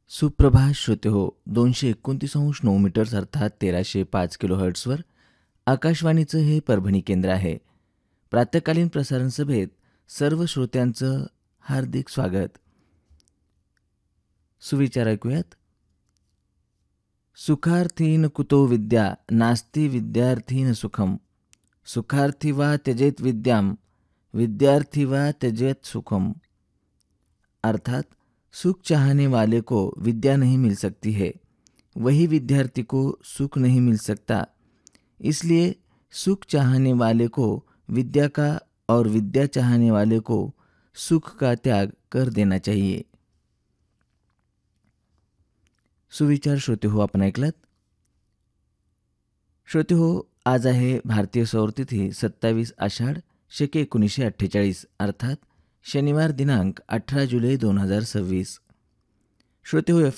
सुप्रभात श्रोते हो. 229 मीटर्स अर्थात 1305 किलोहर्ट्झवर आकाशवाणीचं हे परभणी केंद्र आहे. प्रातःकालीन प्रसारण सभेत सर्व श्रोत्यांचं हार्दिक स्वागत. सुविचार ऐकूयात. सुखार्थीन कुतो विद्या नास्ति विद्यार्थीन सुखम, सुखार्थी वा त्यजेत विद्याम विद्यार्थी वा त्यजेत सुखम. अर्थात सुख चाहने वाले को विद्या नहीं मिल सकती है, वही विद्यार्थी को सुख नहीं मिल सकता. इसलिए सुख चाहने वाले को विद्या का और विद्या चाहने वाले को सुख का त्याग कर देना चाहिए. सुविचार श्रोते हो आपण ऐकलात. श्रोते हो, आज आहे भारतीय सौर तिथी 27 आषाढ शके 1948 अर्थात शनिवार दिनांक 18 जुलै 2026. श्रोते हो,